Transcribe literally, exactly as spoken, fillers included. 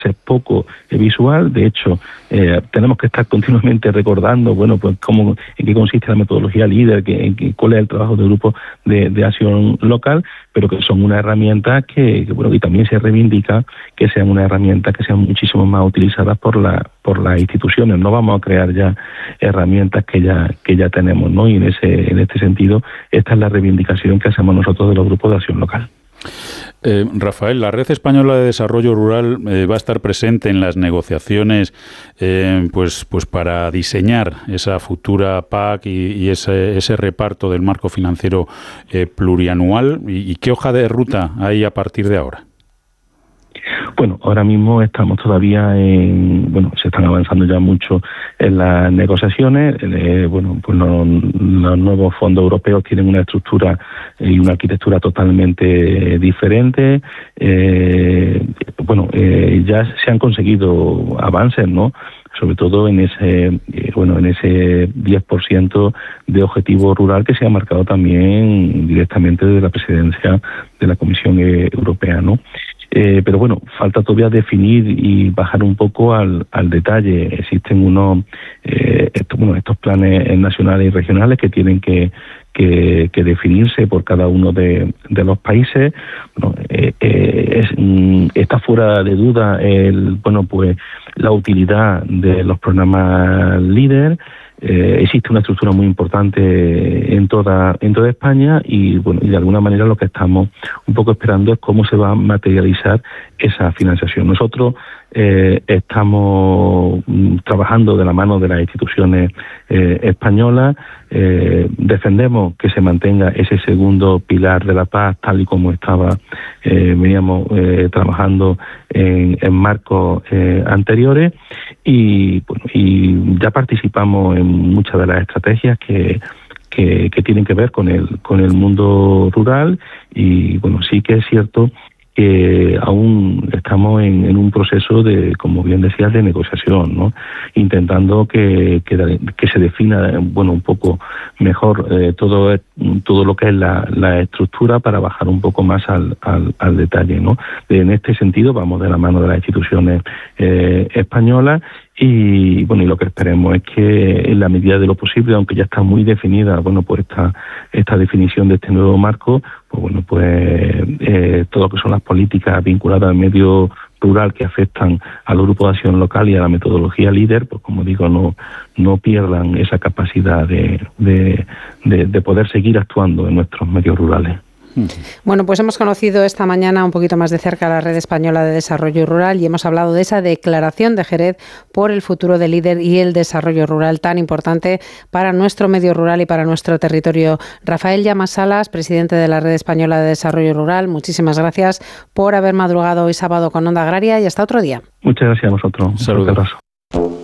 es poco eh, visual. De hecho, eh, tenemos que estar continuamente recordando, bueno, pues cómo, en qué consiste la metodología líder, que, en qué, cuál es el trabajo del grupo de, de acción local, pero que son unas herramientas que, que, bueno, y también se reivindica que sean unas herramientas que sean muchísimo más utilizadas por la, por las instituciones. No vamos a crear ya herramientas que ya, que ya tenemos, ¿no? Y en ese, en este sentido, esta es la reivindicación que hacemos nosotros de los grupos de acción local. Eh, Rafael, la Red Española de Desarrollo Rural eh, va a estar presente en las negociaciones eh, pues, pues para diseñar esa futura P A C y, y ese, ese reparto del marco financiero eh, plurianual. ¿Y, y qué hoja de ruta hay a partir de ahora? Bueno, ahora mismo estamos todavía en, bueno, se están avanzando ya mucho en las negociaciones. Eh, bueno, pues los, los nuevos fondos europeos tienen una estructura y una arquitectura totalmente diferente. Eh, bueno, eh, ya se han conseguido avances, ¿no? Sobre todo en ese, eh, bueno, en ese diez por ciento de objetivo rural que se ha marcado también directamente desde la presidencia de la Comisión Europea, ¿no? Eh, pero bueno, falta todavía definir y bajar un poco al, al detalle. Existen unos eh, estos, bueno, estos planes nacionales y regionales que tienen que, que, que definirse por cada uno de, de los países. Bueno, eh, eh, es, mm, está fuera de duda el, bueno, pues la utilidad de los programas líder. Eh, existe una estructura muy importante en toda en toda España y bueno, y de alguna manera lo que estamos un poco esperando es cómo se va a materializar esa financiación. Nosotros eh, estamos mm, trabajando de la mano de las instituciones eh, españolas, eh, defendemos que se mantenga ese segundo pilar de la paz tal y como estaba, eh, veníamos eh, trabajando en, en marcos eh, anteriores y, bueno, y ya participamos en muchas de las estrategias que, que, que tienen que ver con el, con el mundo rural y bueno, sí que es cierto que aún estamos en, en un proceso de, como bien decías, de negociación, ¿no? Intentando que, que, que se defina, bueno, un poco mejor eh, todo todo lo que es la, la estructura para bajar un poco más al, al, al detalle, ¿no? En este sentido vamos de la mano de las instituciones eh, españolas y bueno, y lo que esperemos es que en la medida de lo posible, aunque ya está muy definida, bueno, pues esta esta definición de este nuevo marco, pues bueno, pues eh, todo lo que son las políticas vinculadas al medio rural que afectan a los grupos de acción local y a la metodología líder, pues como digo, no no pierdan esa capacidad de, de, de, de poder seguir actuando en nuestros medios rurales. Bueno, pues hemos conocido esta mañana un poquito más de cerca la Red Española de Desarrollo Rural y hemos hablado de esa declaración de Jerez por el futuro del líder y el desarrollo rural tan importante para nuestro medio rural y para nuestro territorio. Rafael Llamas Salas, presidente de la Red Española de Desarrollo Rural, muchísimas gracias por haber madrugado hoy sábado con Onda Agraria y hasta otro día. Muchas gracias a vosotros. Saludos.